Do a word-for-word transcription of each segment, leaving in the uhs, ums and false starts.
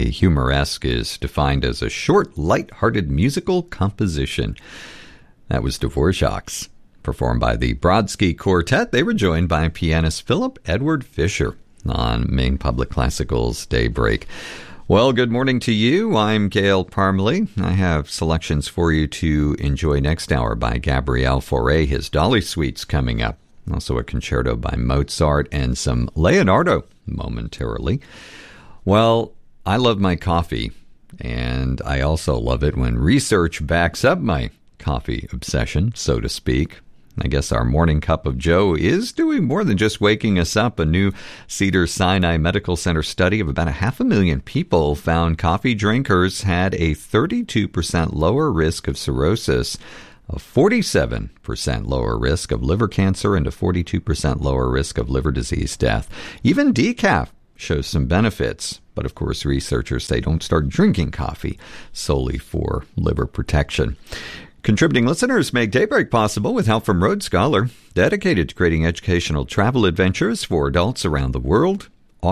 A humoresque is defined as a short, light-hearted musical composition. That was Dvorak's. Performed by the Brodsky Quartet, they were joined by pianist Philip Edward Fisher on Maine Public Classical's Daybreak. Well, good morning to you. I'm Gail Parmalee. I have selections for you to enjoy next hour by Gabriel Fauré, his Dolly Suites coming up. Also a concerto by Mozart and some Leonardo momentarily. Well, I love my coffee, and I also love it when research backs up my coffee obsession, so to speak. I guess our morning cup of joe is doing more than just waking us up. A new Cedars-Sinai Medical Center study of about a half a million people found coffee drinkers had a thirty-two percent lower risk of cirrhosis, a forty-seven percent lower risk of liver cancer, and a forty-two percent lower risk of liver disease death. Even decaf shows some benefits, but of course researchers say don't start drinking coffee solely for liver protection. Contributing listeners make Daybreak possible with help from Road Scholar, dedicated to creating educational travel adventures for adults around the world.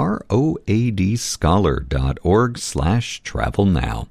roadscholar.org slash travel now.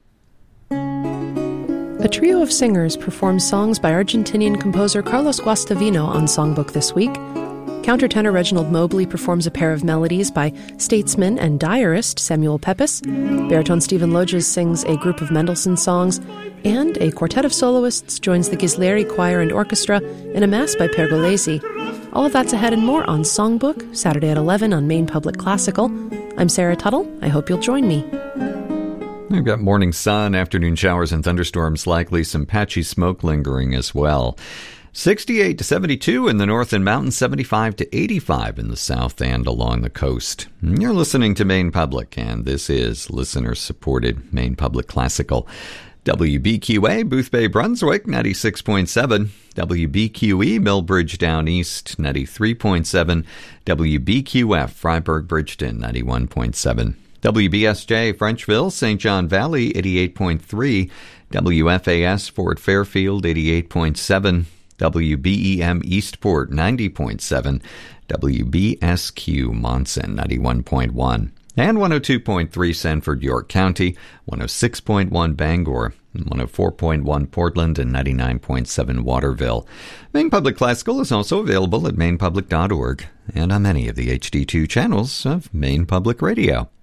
A trio of singers performs songs by Argentinian composer Carlos Guastavino on Songbook this week. Countertenor Reginald Mobley performs a pair of melodies by statesman and diarist Samuel Pepys. Baritone Stephen Loges sings a group of Mendelssohn songs. And a quartet of soloists joins the Ghislieri Choir and Orchestra in a mass by Pergolesi. All of that's ahead and more on Songbook, Saturday at eleven on Maine Public Classical. I'm Sarah Tuttle. I hope you'll join me. We've got morning sun, afternoon showers and thunderstorms likely, some patchy smoke lingering as well. sixty-eight to seventy-two in the north and mountains, seventy-five to eighty-five in the south and along the coast. You're listening to Maine Public, and this is listener-supported Maine Public Classical. W B Q A, Boothbay, Brunswick, ninety-six point seven. W B Q E, Millbridge Down East, ninety-three point seven. W B Q F, Freiburg, Bridgeton, ninety-one point seven. W B S J, Frenchville, Saint John Valley, eighty-eight point three. W F A S, Fort Fairfield, eighty-eight point seven. W B E M, Eastport, ninety point seven. W B S Q, Monson, ninety-one point one. And one oh two point three Sanford, York County, one oh six point one Bangor, one oh four point one Portland, and ninety-nine point seven Waterville. Maine Public Classical is also available at maine public dot org and on many of the H D two channels of Maine Public Radio.